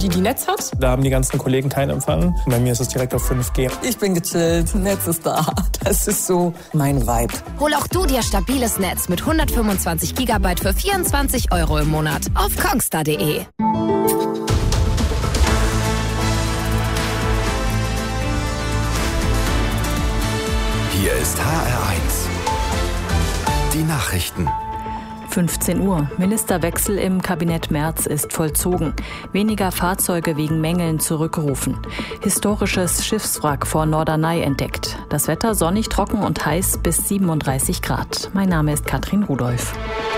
die Netz hat. Da haben die ganzen Kollegen keinen Empfang. Bei mir ist es direkt auf 5G. Ich bin gechillt, Netz ist da. Das ist so mein Vibe. Hol auch du dir stabiles Netz mit 125 GB für 24 € im Monat auf congstar.de. Hier ist HR1. Die Nachrichten. 15 Uhr. Ministerwechsel im Kabinett Merz ist vollzogen. Weniger Fahrzeuge wegen Mängeln zurückgerufen. Historisches Schiffswrack vor Norderney entdeckt. Das Wetter sonnig, trocken und heiß bis 37 Grad. Mein Name ist Katrin Rudolph.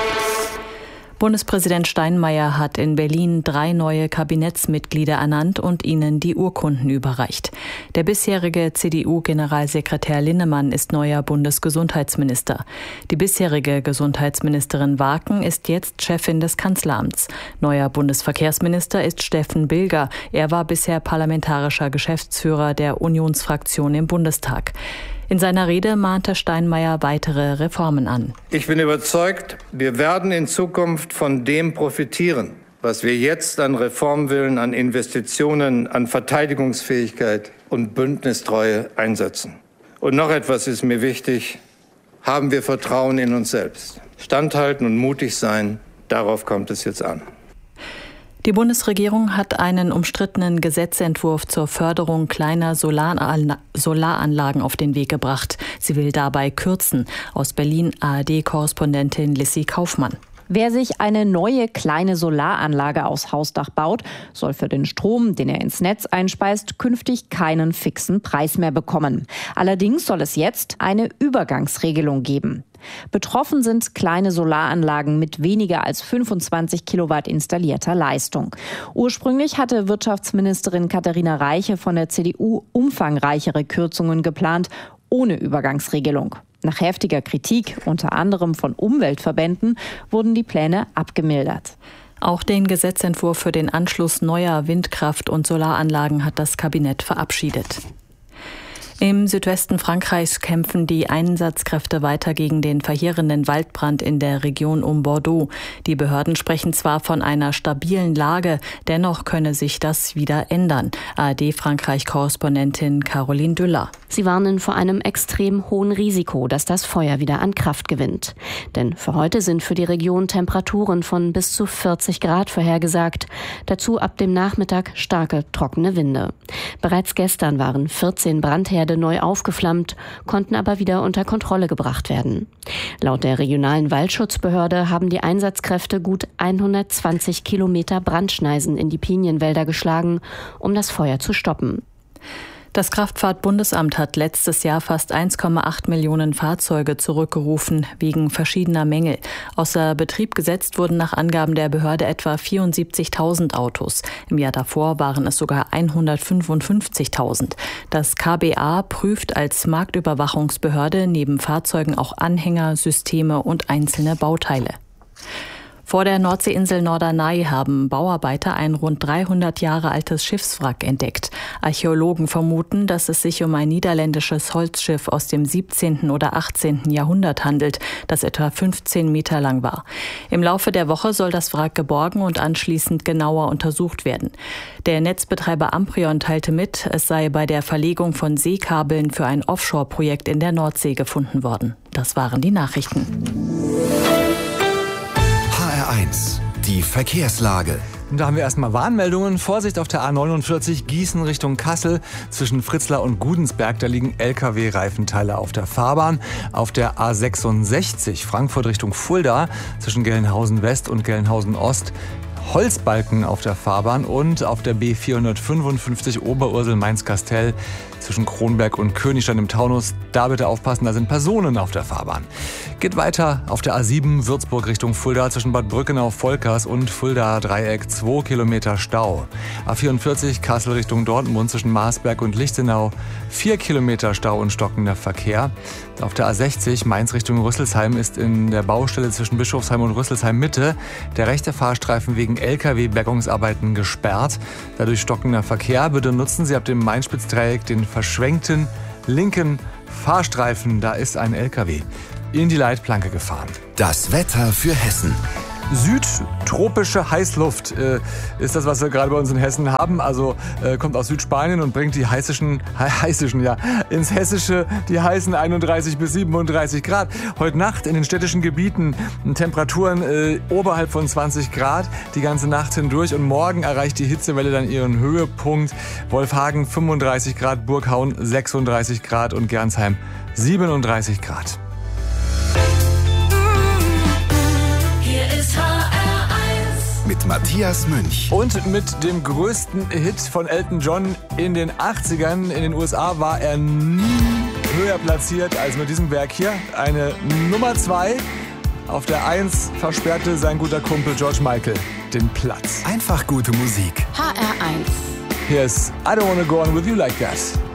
Bundespräsident Steinmeier hat in Berlin 3 neue Kabinettsmitglieder ernannt und ihnen die Urkunden überreicht. Der bisherige CDU-Generalsekretär Linnemann ist neuer Bundesgesundheitsminister. Die bisherige Gesundheitsministerin Waken ist jetzt Chefin des Kanzleramts. Neuer Bundesverkehrsminister ist Steffen Bilger. Er war bisher parlamentarischer Geschäftsführer der Unionsfraktion im Bundestag. In seiner Rede mahnte Steinmeier weitere Reformen an. Ich bin überzeugt, wir werden in Zukunft von dem profitieren, was wir jetzt an Reformwillen, an Investitionen, an Verteidigungsfähigkeit und Bündnistreue einsetzen. Und noch etwas ist mir wichtig: Haben wir Vertrauen in uns selbst. Standhalten und mutig sein, darauf kommt es jetzt an. Die Bundesregierung hat einen umstrittenen Gesetzentwurf zur Förderung kleiner Solaranlagen auf den Weg gebracht. Sie will dabei kürzen. Aus Berlin ARD-Korrespondentin Lissy Kaufmann. Wer sich eine neue kleine Solaranlage aufs Hausdach baut, soll für den Strom, den er ins Netz einspeist, künftig keinen fixen Preis mehr bekommen. Allerdings soll es jetzt eine Übergangsregelung geben. Betroffen sind kleine Solaranlagen mit weniger als 25 Kilowatt installierter Leistung. Ursprünglich hatte Wirtschaftsministerin Katharina Reiche von der CDU umfangreichere Kürzungen geplant, ohne Übergangsregelung. Nach heftiger Kritik, unter anderem von Umweltverbänden, wurden die Pläne abgemildert. Auch den Gesetzentwurf für den Anschluss neuer Windkraft- und Solaranlagen hat das Kabinett verabschiedet. Im Südwesten Frankreichs kämpfen die Einsatzkräfte weiter gegen den verheerenden Waldbrand in der Region um Bordeaux. Die Behörden sprechen zwar von einer stabilen Lage, dennoch könne sich das wieder ändern. ARD-Frankreich-Korrespondentin Caroline Düller. Sie warnen vor einem extrem hohen Risiko, dass das Feuer wieder an Kraft gewinnt. Denn für heute sind für die Region Temperaturen von bis zu 40 Grad vorhergesagt. Dazu ab dem Nachmittag starke, trockene Winde. Bereits gestern waren 14 Brandherde neu aufgeflammt, konnten aber wieder unter Kontrolle gebracht werden. Laut der regionalen Waldschutzbehörde haben die Einsatzkräfte gut 120 Kilometer Brandschneisen in die Pinienwälder geschlagen, um das Feuer zu stoppen. Das Kraftfahrtbundesamt hat letztes Jahr fast 1,8 Millionen Fahrzeuge zurückgerufen wegen verschiedener Mängel. Außer Betrieb gesetzt wurden nach Angaben der Behörde etwa 74.000 Autos. Im Jahr davor waren es sogar 155.000. Das KBA prüft als Marktüberwachungsbehörde neben Fahrzeugen auch Anhänger, Systeme und einzelne Bauteile. Vor der Nordseeinsel Norderney haben Bauarbeiter ein rund 300 Jahre altes Schiffswrack entdeckt. Archäologen vermuten, dass es sich um ein niederländisches Holzschiff aus dem 17. oder 18. Jahrhundert handelt, das etwa 15 Meter lang war. Im Laufe der Woche soll das Wrack geborgen und anschließend genauer untersucht werden. Der Netzbetreiber Amprion teilte mit, es sei bei der Verlegung von Seekabeln für ein Offshore-Projekt in der Nordsee gefunden worden. Das waren die Nachrichten. HR1, die Verkehrslage. Da haben wir erstmal Warnmeldungen. Vorsicht auf der A49 Gießen Richtung Kassel. Zwischen Fritzlar und Gudensberg, da liegen LKW-Reifenteile auf der Fahrbahn. Auf der A66 Frankfurt Richtung Fulda zwischen Gelnhausen West und Gelnhausen Ost Holzbalken auf der Fahrbahn und auf der B455 Oberursel-Mainz-Kastell zwischen Kronberg und Königstein im Taunus. Da bitte aufpassen, da sind Personen auf der Fahrbahn. Geht weiter auf der A7 Würzburg Richtung Fulda zwischen Bad Brückenau-Volkers und Fulda-Dreieck 2 Kilometer Stau. A44 Kassel Richtung Dortmund zwischen Marsberg und Lichtenau 4 Kilometer Stau und stockender Verkehr. Auf der A60 Mainz Richtung Rüsselsheim ist in der Baustelle zwischen Bischofsheim und Rüsselsheim Mitte der rechte Fahrstreifen wegen LKW-Bergungsarbeiten gesperrt. Dadurch stockender Verkehr. Bitte nutzen Sie ab dem Main-Spitz-Dreieck den verschwenkten linken Fahrstreifen. Da ist ein LKW in die Leitplanke gefahren. Das Wetter für Hessen. Südtropische Heißluft ist das, was wir gerade bei uns in Hessen haben. Also kommt aus Südspanien und bringt die heißischen ins Hessische die heißen 31 bis 37 Grad. Heute Nacht in den städtischen Gebieten Temperaturen oberhalb von 20 Grad die ganze Nacht hindurch. Und morgen erreicht die Hitzewelle dann ihren Höhepunkt. Wolfhagen 35 Grad, Burghauen 36 Grad und Gernsheim 37 Grad. Hier ist HR1 mit Matthias Münch. Und mit dem größten Hit von Elton John in den 80ern in den USA war er nie höher platziert als mit diesem Werk hier. Eine Nummer 2. Auf der 1 versperrte sein guter Kumpel George Michael den Platz. Einfach gute Musik. HR1. Hier ist I Don't Wanna Go On With You Like That.